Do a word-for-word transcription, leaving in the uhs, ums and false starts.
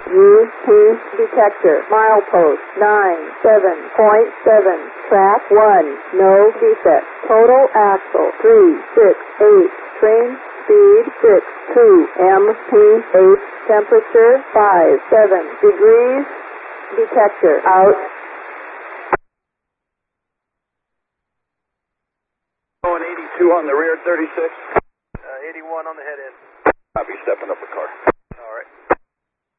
U P detector. Milepost nine seven point seven. Track one. No defect. Total axle three six eight. Train speed six two. M P H temperature five seven degrees. Detector out. eighty-two on the rear, thirty-six. Uh, eighty-one on the head end. I'll be stepping up the car.